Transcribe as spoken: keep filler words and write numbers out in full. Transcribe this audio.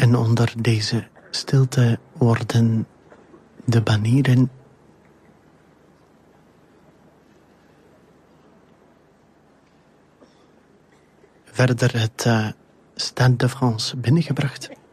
En onder deze stilte worden de banieren verder het uh, Stade de France binnengebracht.